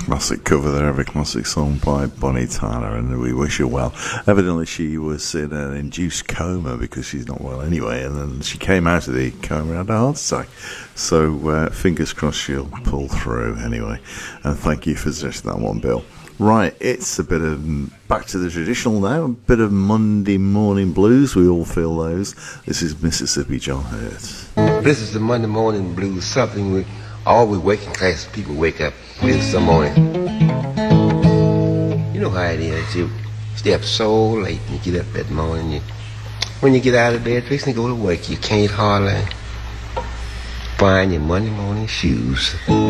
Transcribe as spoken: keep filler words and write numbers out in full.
Classic cover there of a classic song by Bonnie Tyler, and we wish her well. Evidently she was in an induced coma because she's not well anyway, and then she came out of the coma and had a heart attack. So uh, fingers crossed she'll pull through anyway. And thank you for suggesting that one, Bill. Right, it's a bit of back to the traditional now, a bit of Monday morning blues. We all feel those. This is Mississippi John Hurt. This is the Monday morning blues, something we all we working class people wake up with some morning. You know how it is. You stay up so late and you get up that morning. You, when you get out of bed, fixing to go to work, you can't hardly find your Monday morning shoes.